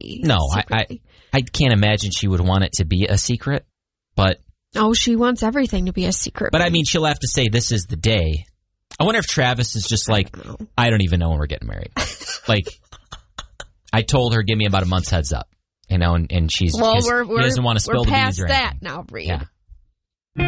be. No, I can't imagine she would want it to be a secret, but... Oh, she wants everything to be a secret. But I mean, she'll have to say this is the day. I wonder if Travis is just like, I don't even know when we're getting married. Like, I told her, give me about a month's heads up, and she doesn't want to spill the beans or anything. We're past that now, Reed. Yeah.